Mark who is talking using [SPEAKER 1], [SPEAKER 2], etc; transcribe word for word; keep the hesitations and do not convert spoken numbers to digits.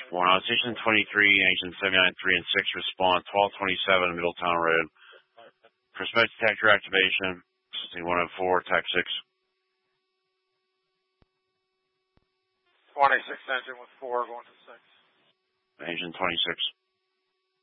[SPEAKER 1] One on Station twenty-three, engine seventy-nine three and six respond, twelve twenty-seven Middletown Road. Prospective detector activation, one oh four, Tech six.
[SPEAKER 2] twenty-six engine with four going to six.
[SPEAKER 1] Engine twenty-six.